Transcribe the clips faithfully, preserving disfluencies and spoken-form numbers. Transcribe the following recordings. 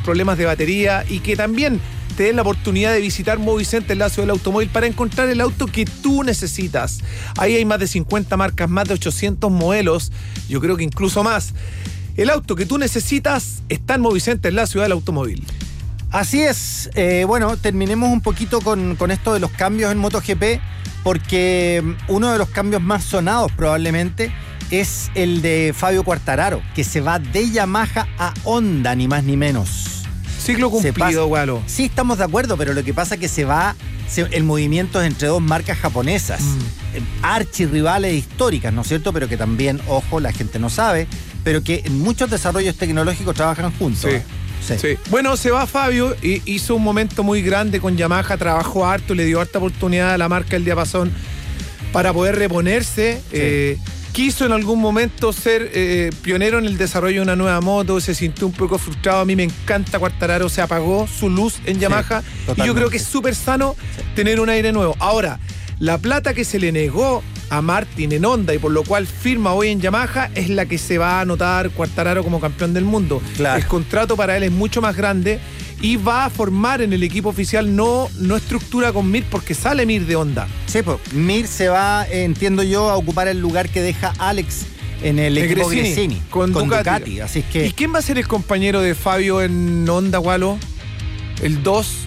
problemas de batería y que también te den la oportunidad de visitar Movicenter, el Lazo del Automóvil, para encontrar el auto que tú necesitas. Ahí hay más de cincuenta marcas, más de ochocientos modelos, yo creo que incluso más. El auto que tú necesitas está en Movicenter, la ciudad del automóvil. Así es. Eh, bueno, terminemos un poquito con, con esto de los cambios en MotoGP, porque uno de los cambios más sonados probablemente es el de Fabio Quartararo, que se va de Yamaha a Honda, ni más ni menos. Ciclo cumplido, Gualo. Sí, estamos de acuerdo, pero lo que pasa es que se va, se, el movimiento es entre dos marcas japonesas, mm. archirrivales históricas, ¿no es cierto? Pero que también, ojo, la gente no sabe, pero que en muchos desarrollos tecnológicos trabajan juntos. Sí. Sí. Sí. Bueno, se va Fabio, y hizo un momento muy grande con Yamaha, trabajó harto, le dio harta oportunidad a la marca El Diapasón para poder reponerse. Sí. Eh, quiso en algún momento ser eh, pionero en el desarrollo de una nueva moto, se sintió un poco frustrado. A mí me encanta Quartararo, se apagó su luz en Yamaha, sí, y yo creo que es súper sano sí. tener un aire nuevo. Ahora, la plata que se le negó a Martin en Honda y por lo cual firma hoy en Yamaha es la que se va a anotar Quartararo como campeón del mundo. Claro. El contrato para él es mucho más grande y va a formar en el equipo oficial, no, no estructura con Mir, porque sale Mir de Honda. Sí, pues Mir se va, eh, entiendo yo, a ocupar el lugar que deja Alex en el, el equipo Gresini, Gresini con, con Ducati. Ducati. Así es que... ¿Y quién va a ser el compañero de Fabio en Honda, Gualo? ¿El dos?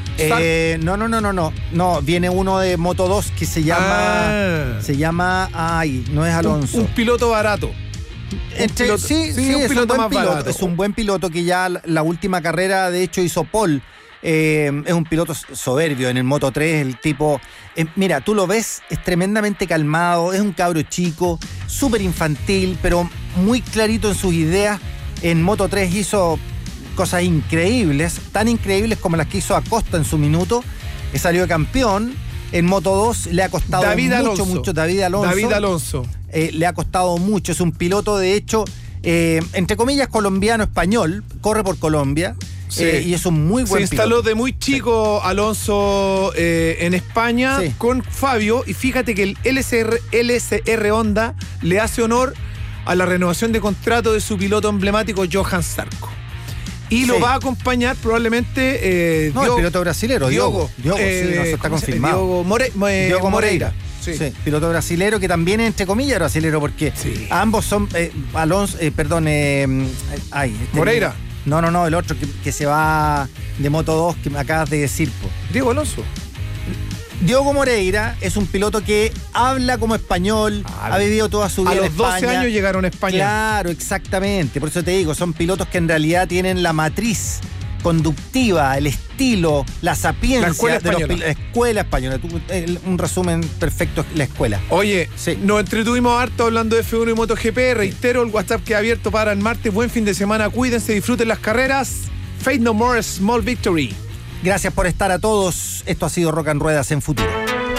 Eh, no, no, no, no, no. No, viene uno de Moto dos que se llama. Ah. Se llama. Ay, no es Alonso. Un, un piloto barato. Entre, piloto, sí, sí, sí, un es piloto un más piloto. barato. Es un buen piloto que ya la, la última carrera, de hecho, hizo pole. Eh, es un piloto soberbio en el Moto tres, el tipo... Eh, mira, tú lo ves, es tremendamente calmado, es un cabro chico, súper infantil, pero muy clarito en sus ideas. En Moto tres hizo cosas increíbles, tan increíbles como las que hizo Acosta en su minuto. Eh, salió campeón. En Moto dos le ha costado David mucho, Alonso. mucho. David Alonso. David Alonso. Eh, le ha costado mucho, es un piloto, de hecho, eh, entre comillas, colombiano-español, corre por Colombia. Sí. Eh, y es un muy buen piloto. Se instaló piloto. de muy chico sí. Alonso eh, en España sí. con Fabio, y fíjate que el L S R, L S R Honda le hace honor a la renovación de contrato de su piloto emblemático Johan Zarco. Y sí. lo va a acompañar probablemente eh, no, Diogo, el piloto brasilero, Diogo. Diogo, eh, sí, no, está confirmado. Diogo, More, More, Diogo Moreira. Sí. Sí, piloto brasilero, que también es entre comillas brasilero, porque sí. ambos son eh, Alonso, eh, perdón, eh, ay, este, Moreira. No, no, no, el otro que, que se va de Moto dos, que me acabas de decir. Po. Diego Alonso. Diogo Moreira es un piloto que habla como español, ah, ha vivido toda su vida en España. A los doce años llegaron a España. Claro, exactamente. Por eso te digo, son pilotos que en realidad tienen la matriz conductiva, el estilo, la sapiencia la escuela de española. Los, la escuela española. Un resumen perfecto, la escuela. Oye, sí. nos entretuvimos harto hablando de F uno y MotoGP. Reitero, el WhatsApp queda abierto para el martes. Buen fin de semana, cuídense, disfruten las carreras. Faith No More, Small Victory. Gracias por estar a todos. Esto ha sido Rock and Ruedas en Futuro.